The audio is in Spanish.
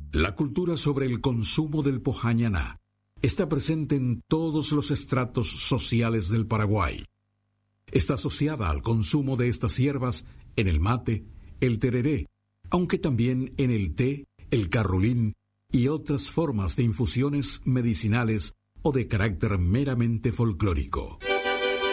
La cultura sobre el consumo del pojañaná está presente en todos los estratos sociales del Paraguay. Está asociada al consumo de estas hierbas en el mate, el tereré, aunque también en el té, el carrulín y otras formas de infusiones medicinales o de carácter meramente folclórico.